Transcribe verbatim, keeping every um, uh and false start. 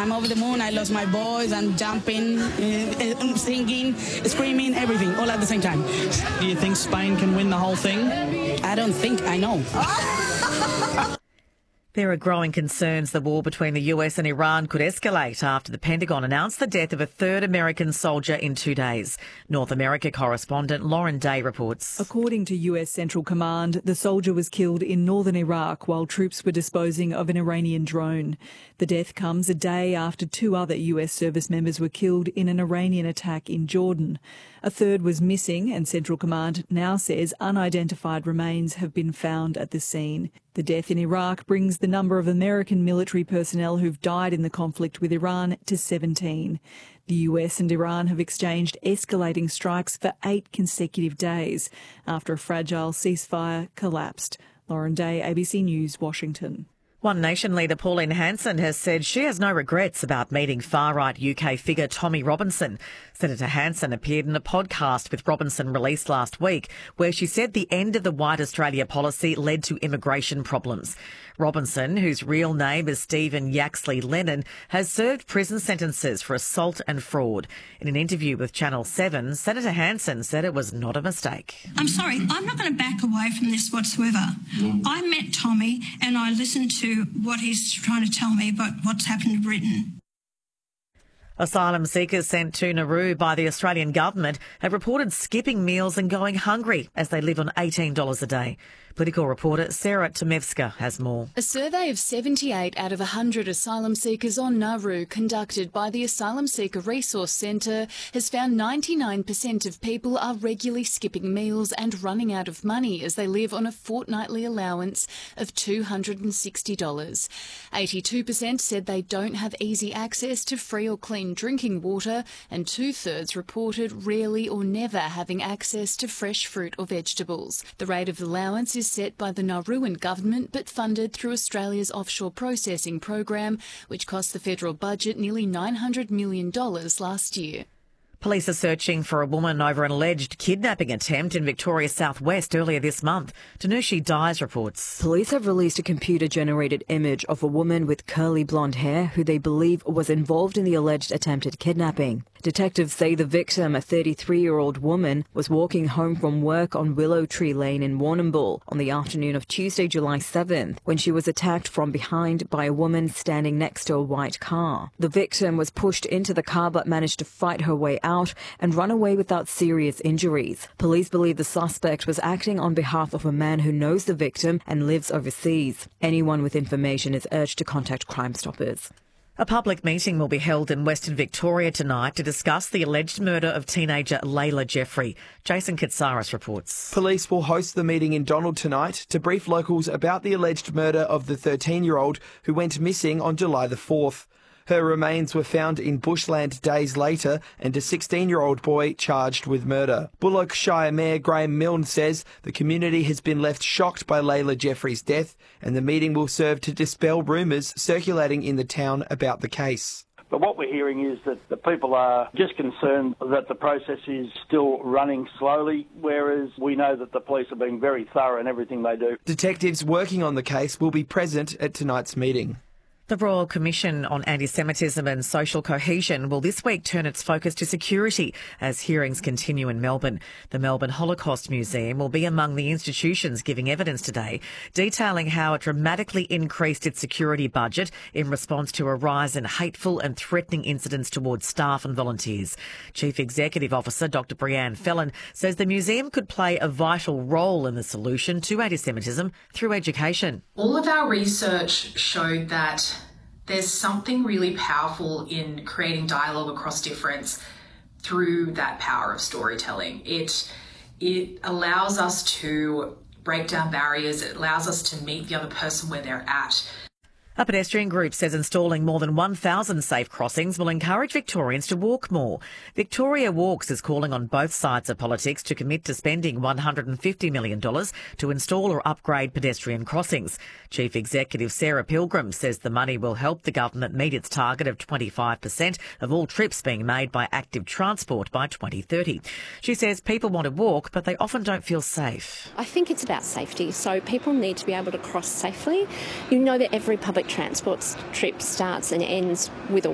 I'm over the moon. I lost my voice. I'm jumping, uh, singing, screaming, everything, all at the same time. Do you think Spain can win the whole thing? I don't think, I know. There are growing concerns the war between the U S and Iran could escalate after the Pentagon announced the death of a third American soldier in two days. North America correspondent Lauren Day reports. According to U S Central Command, the soldier was killed in northern Iraq while troops were disposing of an Iranian drone. The death comes a day after two other U S service members were killed in an Iranian attack in Jordan. A third was missing, and Central Command now says unidentified remains have been found at the scene. The death in Iraq brings the number of American military personnel who've died in the conflict with Iran to seventeen. The U S and Iran have exchanged escalating strikes for eight consecutive days after a fragile ceasefire collapsed. Lauren Day, A B C News, Washington. One Nation leader Pauline Hanson has said she has no regrets about meeting far-right U K figure Tommy Robinson. Senator Hanson appeared in a podcast with Robinson released last week where she said the end of the White Australia policy led to immigration problems. Robinson, whose real name is Stephen Yaxley Lennon, has served prison sentences for assault and fraud. In an interview with Channel seven, Senator Hanson said it was not a mistake. I'm sorry, I'm not going to back away from this whatsoever. I met Tommy and I listened to what he's trying to tell me about what's happened in Britain. Asylum seekers sent to Nauru by the Australian government have reported skipping meals and going hungry as they live on eighteen dollars a day. Political reporter Sarah Tomevska has more. A survey of seventy-eight out of one hundred asylum seekers on Nauru conducted by the Asylum Seeker Resource Centre has found ninety-nine percent of people are regularly skipping meals and running out of money as they live on a fortnightly allowance of two hundred sixty dollars. eighty-two percent said they don't have easy access to free or clean drinking water, and two-thirds reported rarely or never having access to fresh fruit or vegetables. The rate of allowance is set by the Nauruan government but funded through Australia's offshore processing program, which cost the federal budget nearly nine hundred million dollars last year. Police are searching for a woman over an alleged kidnapping attempt in Victoria's southwest earlier this month. Tanushi Dyes reports. Police have released a computer-generated image of a woman with curly blonde hair who they believe was involved in the alleged attempted kidnapping. Detectives say the victim, a thirty-three-year-old woman, was walking home from work on Willow Tree Lane in Warrnambool on the afternoon of Tuesday, July seventh, when she was attacked from behind by a woman standing next to a white car. The victim was pushed into the car but managed to fight her way out and run away without serious injuries. Police believe the suspect was acting on behalf of a man who knows the victim and lives overseas. Anyone with information is urged to contact Crime Stoppers. A public meeting will be held in Western Victoria tonight to discuss the alleged murder of teenager Layla Jeffrey. Jason Katsaris reports. Police will host the meeting in Donald tonight to brief locals about the alleged murder of the thirteen-year-old who went missing on July the fourth. Her remains were found in bushland days later and a sixteen-year-old boy charged with murder. Bullock Shire Mayor Graham Milne says the community has been left shocked by Layla Jeffrey's death, and the meeting will serve to dispel rumours circulating in the town about the case. But what we're hearing is that the people are just concerned that the process is still running slowly, whereas we know that the police are being very thorough in everything they do. Detectives working on the case will be present at tonight's meeting. The Royal Commission on Anti-Semitism and Social Cohesion will this week turn its focus to security as hearings continue in Melbourne. The Melbourne Holocaust Museum will be among the institutions giving evidence today, detailing how it dramatically increased its security budget in response to a rise in hateful and threatening incidents towards staff and volunteers. Chief Executive Officer Doctor Brianne Fellon says the museum could play a vital role in the solution to anti-Semitism through education. All of our research showed that there's something really powerful in creating dialogue across difference through that power of storytelling. It it allows us to break down barriers. It allows us to meet the other person where they're at. A pedestrian group says installing more than one thousand safe crossings will encourage Victorians to walk more. Victoria Walks is calling on both sides of politics to commit to spending one hundred fifty million dollars to install or upgrade pedestrian crossings. Chief Executive Sarah Pilgrim says the money will help the government meet its target of twenty-five percent of all trips being made by active transport by twenty thirty. She says people want to walk, but they often don't feel safe. I think it's about safety, so people need to be able to cross safely. You know that every public transport trip starts and ends with a